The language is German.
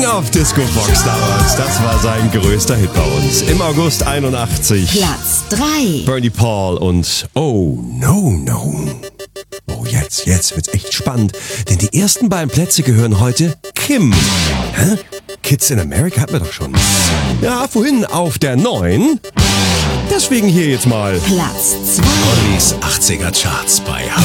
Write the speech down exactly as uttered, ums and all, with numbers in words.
of Disco Fox damals. Das war sein größter Hit bei uns. Im August einundachtzig. Platz drei. Bernie Paul und Oh No No. Oh, jetzt, jetzt wird's echt spannend, denn die ersten beiden Plätze gehören heute Kim. Hä? Kids in America hatten wir doch schon. Ja, vorhin auf der neun. Deswegen hier jetzt mal Platz zwei. Ollis achtziger Charts bei